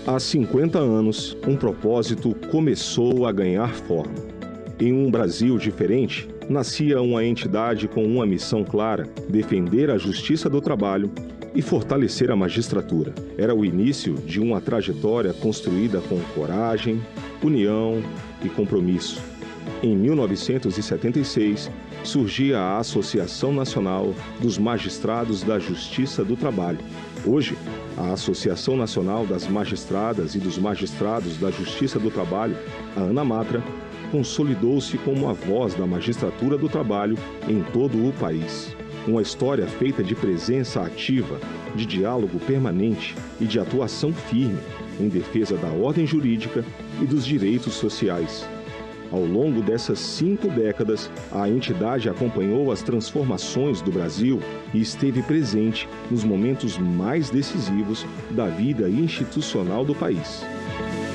Há 50 anos, um propósito começou a ganhar forma. Em um Brasil diferente, nascia uma entidade com uma missão clara: defender a justiça do trabalho e fortalecer a magistratura. Era o início de uma trajetória construída com coragem, união e compromisso. Em 1976, surgia a Associação Nacional dos Magistrados da Justiça do Trabalho. Hoje, a Associação Nacional das Magistradas e dos Magistrados da Justiça do Trabalho, a ANAMATRA, consolidou-se como a voz da magistratura do trabalho em todo o país. Uma história feita de presença ativa, de diálogo permanente e de atuação firme em defesa da ordem jurídica e dos direitos sociais. Ao longo dessas 5 décadas, a entidade acompanhou as transformações do Brasil e esteve presente nos momentos mais decisivos da vida institucional do país.